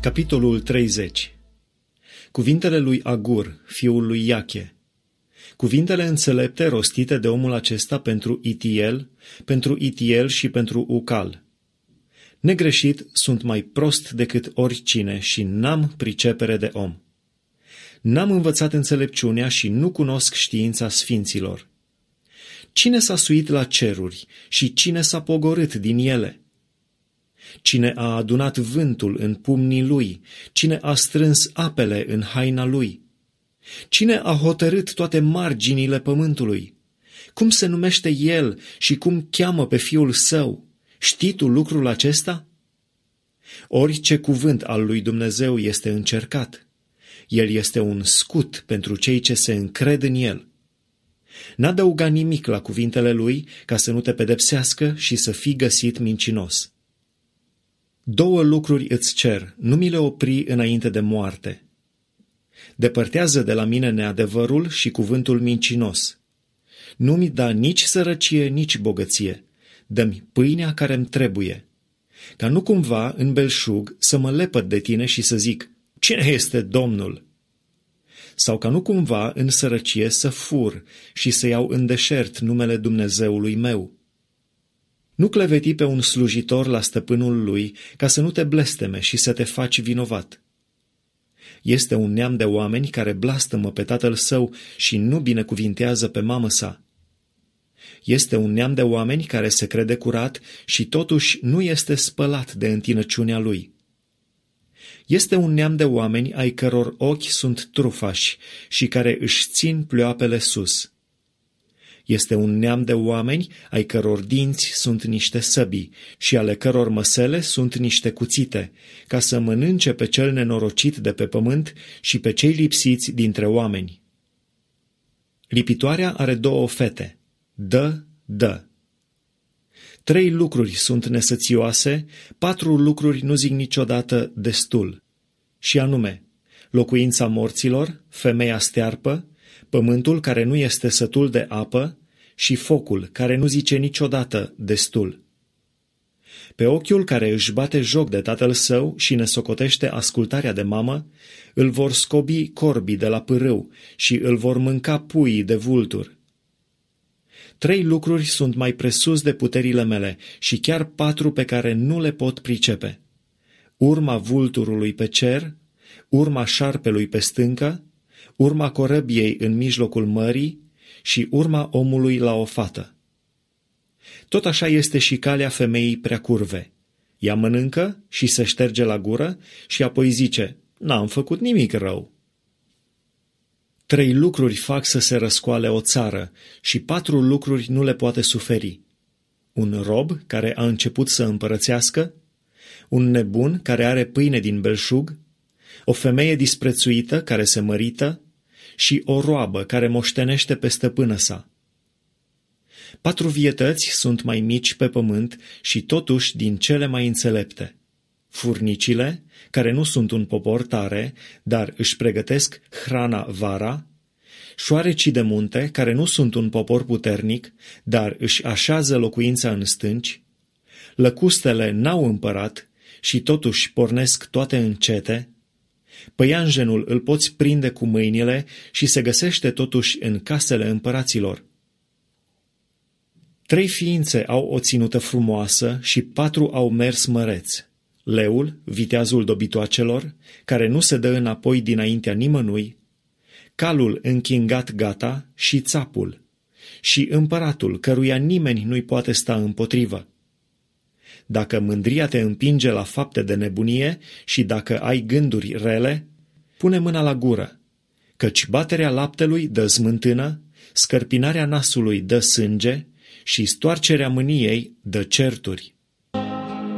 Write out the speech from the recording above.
Capitolul 30. Cuvintele lui Agur, fiul lui Iache. Cuvintele înțelepte rostite de omul acesta pentru Itiel și pentru Ucal. Negreșit, sunt mai prost decât oricine și n-am pricepere de om. N-am învățat înțelepciunea și nu cunosc știința sfinților. Cine s-a suit la ceruri și cine s-a pogorât din ele? Cine a adunat vântul în pumnii lui? Cine a strâns apele în haina lui? Cine a hotărât toate marginile pământului? Cum se numește el și cum cheamă pe fiul său? Știi tu lucrul acesta? Orice cuvânt al lui Dumnezeu este încercat. El este un scut pentru cei ce se încred în el. N-adăuga nimic la cuvintele lui ca să nu te pedepsească și să fii găsit mincinos. 2 lucruri îți cer, nu mi le opri înainte de moarte. Depărtează de la mine neadevărul și cuvântul mincinos. Nu mi da nici sărăcie, nici bogăție. Dă-mi pâinea care-mi trebuie. Ca nu cumva, în belșug, să mă lepăd de tine și să zic, cine este Domnul? Sau ca nu cumva, în sărăcie, să fur și să iau în deșert numele Dumnezeului meu. Nu cleveti pe un slujitor la stăpânul lui ca să nu te blesteme și să te faci vinovat. Este un neam de oameni care blastămă pe tatăl său și nu binecuvintează pe mamă sa. Este un neam de oameni care se crede curat și totuși nu este spălat de întinăciunea lui. Este un neam de oameni ai căror ochi sunt trufași și care își țin pleoapele sus. Este un neam de oameni ai căror dinți sunt niște săbii și ale căror măsele sunt niște cuțite, ca să mănânce pe cel nenorocit de pe pământ și pe cei lipsiți dintre oameni. Lipitoarea are 2 fete. Dă. 3 lucruri sunt nesățioase, 4 lucruri nu zic niciodată destul, și anume, locuința morților, femeia stearpă, pământul care nu este sătul de apă și focul care nu zice niciodată destul. Pe ochiul care își bate joc de tatăl său și ne socotește ascultarea de mamă, îl vor scobi corbii de la pârâu și îl vor mânca puii de vultur. 3 lucruri sunt mai presus de puterile mele și chiar 4 pe care nu le pot pricepe. Urma vulturului pe cer, urma șarpelui pe stâncă, urma corăbiei în mijlocul mării și urma omului la o fată. Tot așa este și calea femeii prea curve. Ea mănâncă și se șterge la gură și apoi zice, n-am făcut nimic rău. 3 lucruri fac să se răscoale o țară și 4 lucruri nu le poate suferi. Un rob care a început să împărățească, un nebun care are pâine din belșug, o femeie disprețuită care se mărită și o roabă care moștenește pe stăpână sa. 4 vietăți sunt mai mici pe pământ și totuși din cele mai înțelepte. Furnicile, care nu sunt un popor tare, dar își pregătesc hrana vara, șoarecii de munte, care nu sunt un popor puternic, dar își așează locuința în stânci, lăcustele n-au împărat și totuși pornesc toate încete, păianjenul îl poți prinde cu mâinile și se găsește totuși în casele împăraților. 3 ființe au o ținută frumoasă și 4 au mers măreți. Leul, viteazul dobitoacelor, care nu se dă înapoi dinaintea nimănui, calul închingat gata și țapul, și împăratul, căruia nimeni nu-i poate sta împotrivă. Dacă mândria te împinge la fapte de nebunie și dacă ai gânduri rele, pune mâna la gură, căci baterea laptelui dă smântână, scărpinarea nasului dă sânge și stoarcerea mâniei dă certuri.